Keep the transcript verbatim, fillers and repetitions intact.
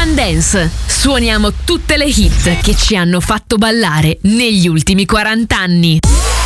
One Dance. Suoniamo tutte le hit che ci hanno fatto ballare negli ultimi quaranta anni.